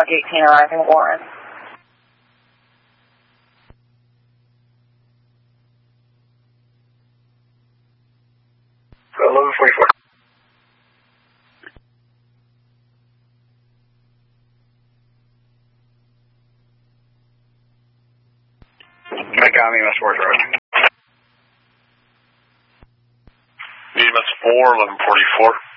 Log 18 arriving at Warren. 1144. Megami, West Ward Road. Units 4, 1144.